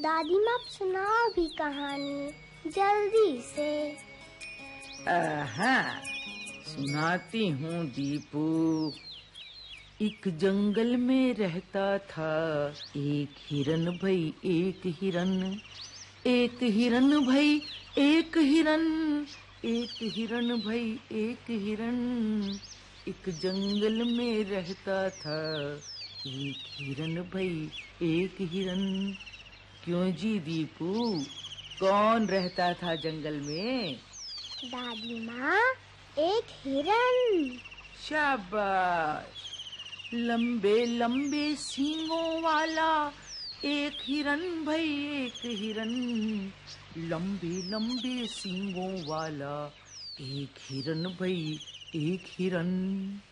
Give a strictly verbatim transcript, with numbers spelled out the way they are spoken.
दादी माँ सुनाओ भी कहानी जल्दी से। आहा, सुनाती हूँ दीपू। एक जंगल में रहता था एक हिरन भई एक हिरन, एक हिरन भई एक हिरन, एक हिरन भई एक हिरन। एक जंगल में रहता था एक हिरन भई एक हिरन। क्यों जी दीपू, कौन रहता था जंगल में? दादी माँ, एक हिरन। शाबाश। लंबे लंबे सींगों वाला एक हिरन भई एक हिरन, लंबे लंबे सींगों वाला एक हिरन भई एक हिरन।